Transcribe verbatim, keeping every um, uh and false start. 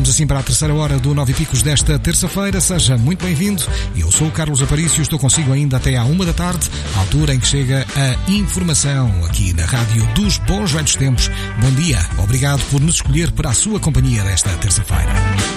Vamos assim para a terceira hora do Nove e Picos desta terça-feira. Seja muito bem-vindo. Eu sou o Carlos Aparício, estou consigo ainda até à uma da tarde, à altura em que chega a informação aqui na Rádio dos Bons Velhos Tempos. Bom dia, obrigado por nos escolher para a sua companhia desta terça-feira.